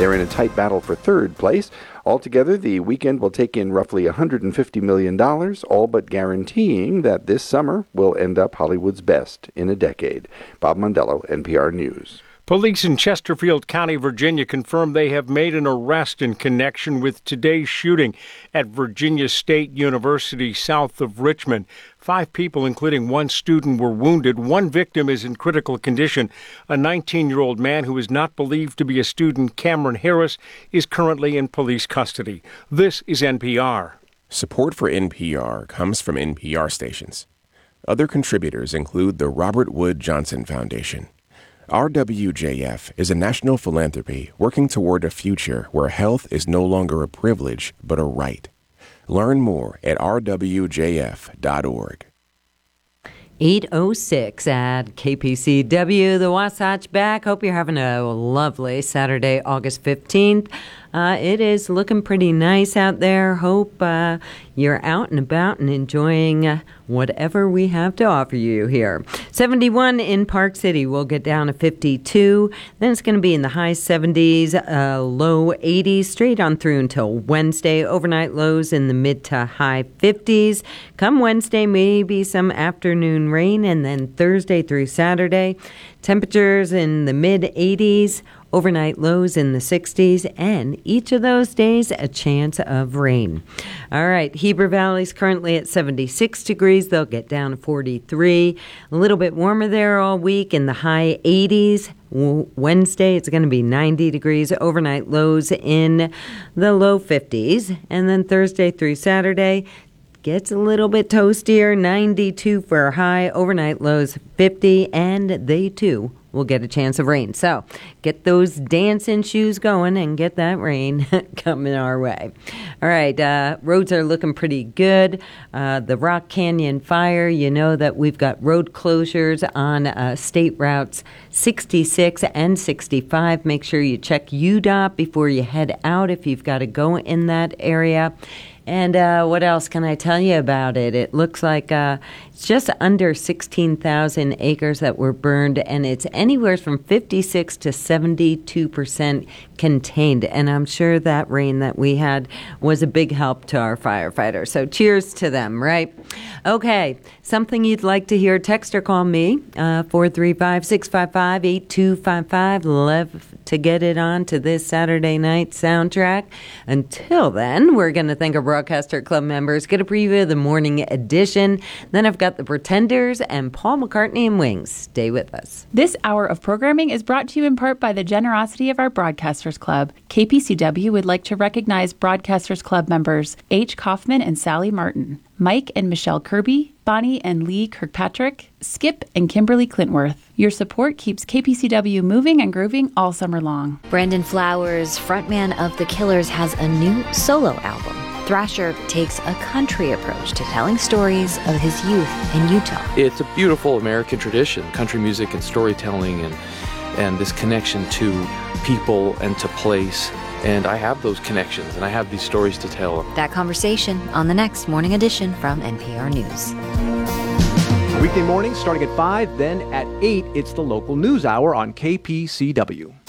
They're in a tight battle for third place. Altogether, the weekend will take in roughly $150 million, all but guaranteeing that this summer will end up Hollywood's best in a decade. Bob Mondello, NPR News. Police in Chesterfield County, Virginia, confirmed they have made an arrest in connection with today's shooting at Virginia State University south of Richmond. 5 people, including 1 student, were wounded. 1 victim is in critical condition. A 19-year-old man who is not believed to be a student, Cameron Harris, is currently in police custody. This is NPR. Support for NPR comes from NPR stations. Other contributors include the Robert Wood Johnson Foundation. RWJF is a national philanthropy working toward a future where health is no longer a privilege but a right. Learn more at rwjf.org. 8:06 at KPCW, the Wasatch back. Hope you're having a lovely Saturday, August 15th. It is looking pretty nice out there. Hope you're out and about and enjoying whatever we have to offer you here. 71 in Park City. We'll get down to 52. Then it's going to be in the high 70s, low 80s, straight on through until Wednesday. Overnight lows in the mid to high 50s. Come Wednesday, maybe some afternoon rain, and then Thursday through Saturday, temperatures in the mid 80s. Overnight lows in the 60s, and each of those days a chance of rain. All right, Heber Valley's currently at 76 degrees. They'll get down to 43. A little bit warmer there all week in the high 80s. Wednesday, it's going to be 90 degrees. Overnight lows in the low 50s. And then Thursday through Saturday, gets a little bit toastier, 92 for a high, overnight lows 50, and they too will get a chance of rain. So get those dancing shoes going and get that rain coming our way. All right, roads are looking pretty good. The Rock Canyon fire, you know that we've got road closures on state routes 66 and 65. Make sure you check UDOT before you head out if you've got to go in that area. And what else can I tell you about it? It looks like it's just under 16,000 acres that were burned, and it's anywhere from 56 to 72% contained. And I'm sure that rain that we had was a big help to our firefighters. So cheers to them, right? Okay, something you'd like to hear, text or call me, 435-655-8255. Love to get it on to this Saturday night soundtrack. Until then, we're going to thank our Broadcaster Club members, get a preview of the morning edition. Then I've got the Pretenders and Paul McCartney and Wings. Stay with us. This hour of programming is brought to you in part by the generosity of our Broadcasters Club. KPCW would like to recognize Broadcasters Club members H. Kaufman and Sally Martin, Mike and Michelle Kirby, Bonnie and Lee Kirkpatrick, Skip and Kimberly Clintworth. Your support keeps KPCW moving and grooving all summer long. Brandon Flowers, frontman of The Killers, has a new solo album. Thrasher takes a country approach to telling stories of his youth in Utah. It's a beautiful American tradition, country music and storytelling and this connection to people and to place. And I have those connections and I have these stories to tell. That conversation on the next morning edition from NPR News. Weekday mornings starting at 5, then at 8, it's the local news hour on KPCW.